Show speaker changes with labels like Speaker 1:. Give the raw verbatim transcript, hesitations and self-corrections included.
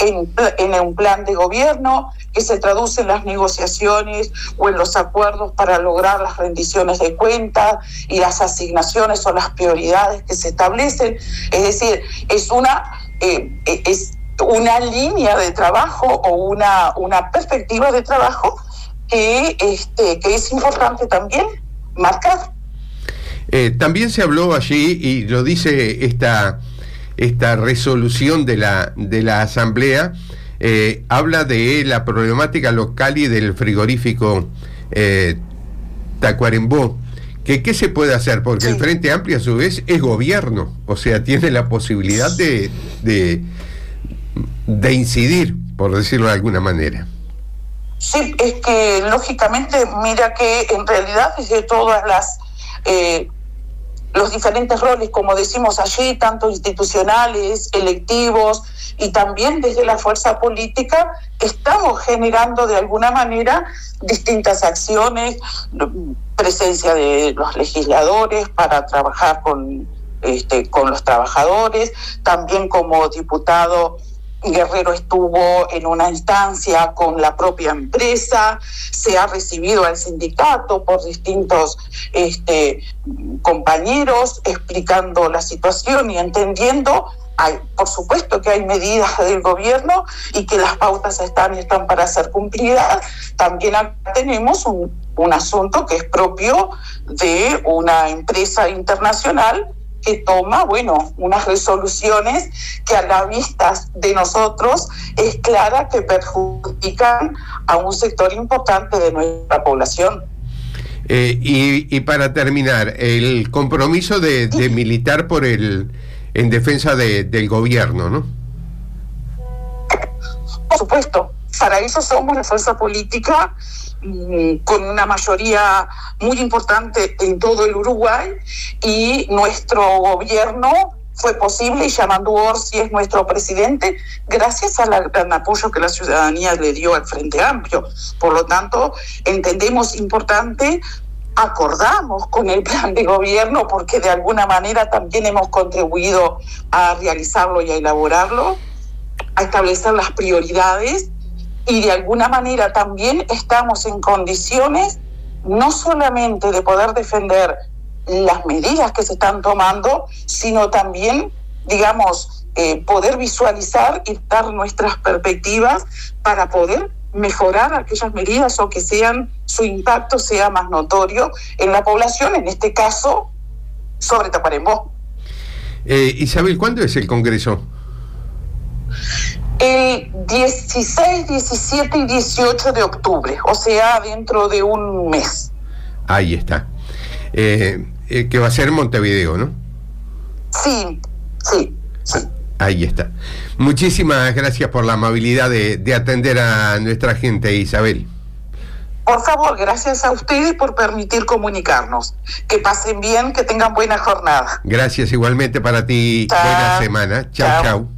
Speaker 1: en, en un plan de gobierno que se traduce en las negociaciones o en los acuerdos para lograr las rendiciones de cuentas y las asignaciones o las prioridades que se establecen. Es decir, es una, eh, es una línea de trabajo o una, una perspectiva de trabajo que, este, que es importante también marcar.
Speaker 2: Eh, también se habló allí, y lo dice esta, esta resolución de la, de la Asamblea, eh, habla de la problemática local y del frigorífico eh, Tacuarembó. ¿Qué, ¿Qué se puede hacer? Porque sí. El Frente Amplio a su vez es gobierno, o sea, tiene la posibilidad de, de, de incidir, por decirlo de alguna manera.
Speaker 1: Sí, es que lógicamente, mira que en realidad desde todas las eh, los diferentes roles, como decimos allí, tanto institucionales, electivos y también desde la fuerza política, estamos generando de alguna manera distintas acciones, presencia de los legisladores para trabajar con, este, con los trabajadores, también como diputado Guerrero estuvo en una instancia con la propia empresa, se ha recibido al sindicato por distintos este, compañeros explicando la situación y entendiendo, hay, por supuesto que hay medidas del gobierno y que las pautas están y están para ser cumplidas. También tenemos un, un asunto que es propio de una empresa internacional que toma, bueno, unas resoluciones que a la vista de nosotros es clara que perjudican a un sector importante de nuestra población.
Speaker 2: Eh, y, y para terminar, el compromiso de, de militar por el en defensa de, del gobierno, ¿no?
Speaker 1: Por supuesto, para eso somos la fuerza política con una mayoría muy importante en todo el Uruguay, y nuestro gobierno fue posible, y Yamandu Orsi es nuestro presidente, gracias al gran apoyo que la ciudadanía le dio al Frente Amplio. Por lo tanto, entendemos importante, acordamos con el plan de gobierno, porque de alguna manera también hemos contribuido a realizarlo y a elaborarlo, a establecer las prioridades, y de alguna manera también estamos en condiciones no solamente de poder defender las medidas que se están tomando, sino también, digamos, eh, poder visualizar y dar nuestras perspectivas para poder mejorar aquellas medidas o que sean su impacto sea más notorio en la población, en este caso, sobre Tacuarembó.
Speaker 2: Eh, Isabel, ¿cuándo es el Congreso?
Speaker 1: El dieciséis, diecisiete y dieciocho de octubre, o sea, dentro de un mes.
Speaker 2: Ahí está. Eh, eh, que va a ser Montevideo, ¿no?
Speaker 1: Sí, sí, sí.
Speaker 2: Ahí está. Muchísimas gracias por la amabilidad de, de atender a nuestra gente, Isabel.
Speaker 1: Por favor, gracias a ustedes por permitir comunicarnos. Que pasen bien, que tengan buena jornada.
Speaker 2: Gracias igualmente para ti. Chao. Buena semana. Chao, chao.